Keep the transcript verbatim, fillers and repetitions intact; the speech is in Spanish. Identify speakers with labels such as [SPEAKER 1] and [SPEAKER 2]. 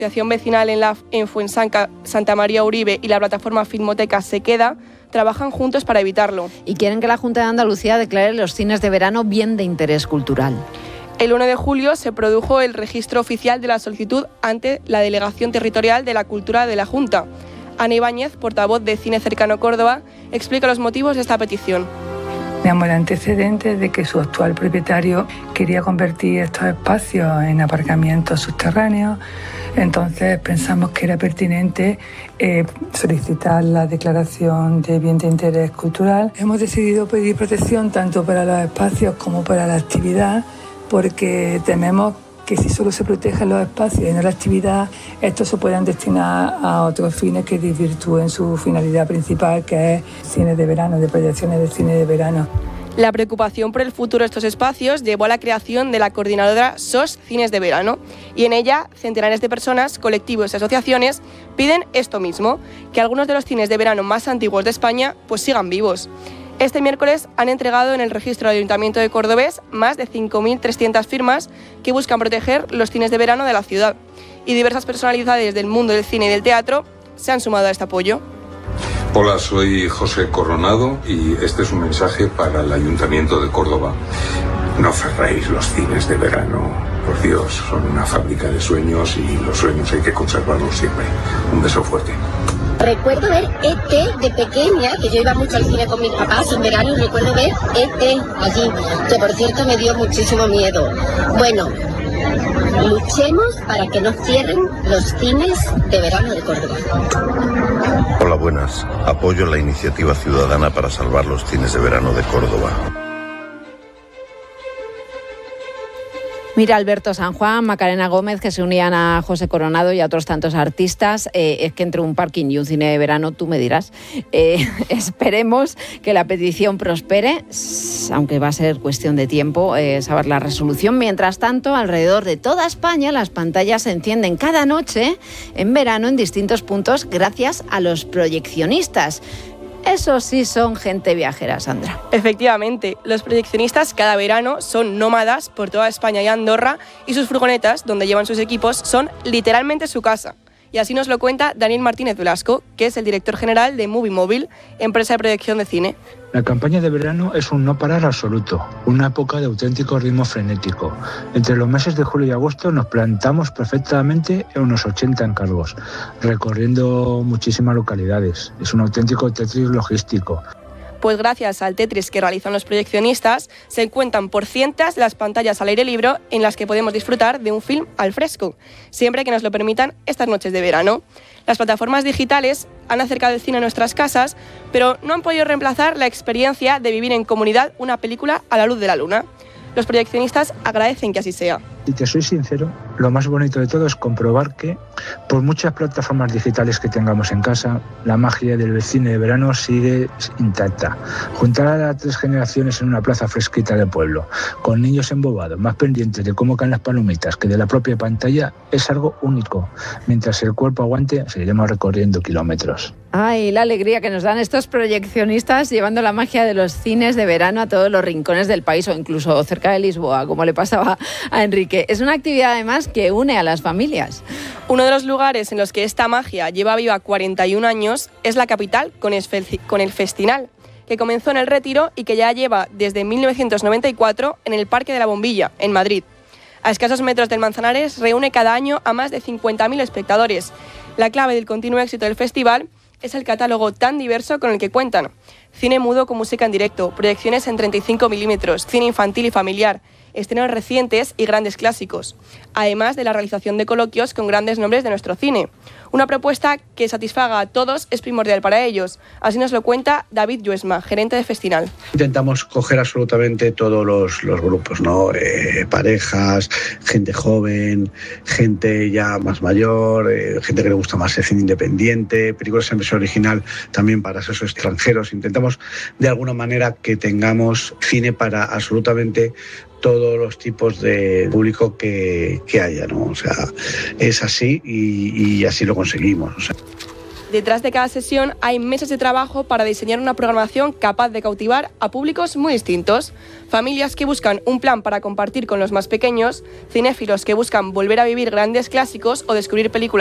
[SPEAKER 1] La asociación vecinal en, la, en Fuensanca, Santa María Uribe y la plataforma Filmoteca Se Queda trabajan juntos para evitarlo.
[SPEAKER 2] Y quieren que la Junta de Andalucía declare los cines de verano bien de interés cultural.
[SPEAKER 1] El uno de julio se produjo el registro oficial de la solicitud ante la Delegación Territorial de la Cultura de la Junta. Ana Ibáñez, portavoz de Cine Cercano Córdoba, explica los motivos de esta petición.
[SPEAKER 3] Tenemos el antecedente de que su actual propietario quería convertir estos espacios en aparcamientos subterráneos, entonces pensamos que era pertinente eh, solicitar la declaración de bien de interés cultural. Hemos decidido pedir protección tanto para los espacios como para la actividad, porque tememos que si solo se protegen los espacios y no la actividad, estos se puedan destinar a otros fines que desvirtúen su finalidad principal, que es cine de verano, de proyecciones de cine de verano.
[SPEAKER 1] La preocupación por el futuro de estos espacios llevó a la creación de la coordinadora S O S Cines de Verano, y en ella centenares de personas, colectivos y asociaciones piden esto mismo, que algunos de los cines de verano más antiguos de España pues sigan vivos. Este miércoles han entregado en el registro del Ayuntamiento de Cordobés más de cinco mil trescientas firmas que buscan proteger los cines de verano de la ciudad, y diversas personalidades del mundo del cine y del teatro se han sumado a este apoyo.
[SPEAKER 4] Hola, soy José Coronado y este es un mensaje para el Ayuntamiento de Córdoba. No cerréis los cines de verano. Por Dios, son una fábrica de sueños y los sueños hay que conservarlos siempre. Un beso fuerte.
[SPEAKER 5] Recuerdo ver E T de pequeña, que yo iba mucho al cine con mis papás en verano, y recuerdo ver E T allí, que por cierto me dio muchísimo miedo. Bueno, luchemos para que no cierren los cines de verano de Córdoba.
[SPEAKER 6] Hola, buenas. Apoyo la iniciativa ciudadana para salvar los cines de verano de Córdoba.
[SPEAKER 2] Mira, Alberto San Juan, Macarena Gómez, que se unían a José Coronado y a otros tantos artistas. Eh, es que entre un parking y un cine de verano, tú me dirás. Eh, esperemos que la petición prospere, aunque va a ser cuestión de tiempo eh, saber la resolución. Mientras tanto, alrededor de toda España, las pantallas se encienden cada noche en verano en distintos puntos gracias a los proyeccionistas. Eso sí son gente viajera, Sandra.
[SPEAKER 1] Efectivamente, los proyeccionistas cada verano son nómadas por toda España y Andorra, y sus furgonetas, donde llevan sus equipos, son literalmente su casa. Y así nos lo cuenta Daniel Martínez Velasco, que es el director general de Movie Móvil, empresa de proyección de cine.
[SPEAKER 7] La campaña de verano es un no parar absoluto, una época de auténtico ritmo frenético. Entre los meses de julio y agosto nos plantamos perfectamente en unos ochenta encargos, recorriendo muchísimas localidades. Es un auténtico Tetris logístico.
[SPEAKER 1] Pues gracias al Tetris que realizan los proyeccionistas, se cuentan por cientos las pantallas al aire libre en las que podemos disfrutar de un film al fresco, siempre que nos lo permitan estas noches de verano. Las plataformas digitales han acercado el cine a nuestras casas, pero no han podido reemplazar la experiencia de vivir en comunidad una película a la luz de la luna. Los proyeccionistas agradecen que así sea.
[SPEAKER 7] Si te soy sincero, lo más bonito de todo es comprobar que, por muchas plataformas digitales que tengamos en casa, la magia del cine de verano sigue intacta. Juntar a las tres generaciones en una plaza fresquita de pueblo, con niños embobados, más pendientes de cómo caen las palomitas que de la propia pantalla, es algo único. Mientras el cuerpo aguante, seguiremos recorriendo kilómetros.
[SPEAKER 2] Ay, la alegría que nos dan estos proyeccionistas llevando la magia de los cines de verano a todos los rincones del país o incluso cerca de Lisboa, como le pasaba a Enrique. Es una actividad además que une a las familias.
[SPEAKER 1] Uno de los lugares en los que esta magia lleva viva cuarenta y un años es la capital, con el Festinal, que comenzó en El Retiro y que ya lleva desde mil novecientos noventa y cuatro en el Parque de la Bombilla, en Madrid. A escasos metros del Manzanares reúne cada año a más de cincuenta mil espectadores. La clave del continuo éxito del festival es el catálogo tan diverso con el que cuentan. Cine mudo con música en directo, proyecciones en treinta y cinco milímetros, cine infantil y familiar, estrenos recientes y grandes clásicos, además de la realización de coloquios con grandes nombres de nuestro cine. Una propuesta que satisfaga a todos es primordial para ellos. Así nos lo cuenta David Lluesma, gerente de Festinal.
[SPEAKER 8] Intentamos coger absolutamente todos los, los grupos, ¿no? Eh, parejas, gente joven, gente ya más mayor, eh, gente que le gusta más el cine independiente, películas en versión original también para esos extranjeros. Intentamos de alguna manera que tengamos cine para absolutamente todos los tipos de público que, que haya, ¿no? O sea, es así y, y así lo conseguimos. O sea.
[SPEAKER 1] Detrás de cada sesión hay meses de trabajo para diseñar una programación capaz de cautivar a públicos muy distintos. Familias que buscan un plan para compartir con los más pequeños, cinéfilos que buscan volver a vivir grandes clásicos o descubrir películas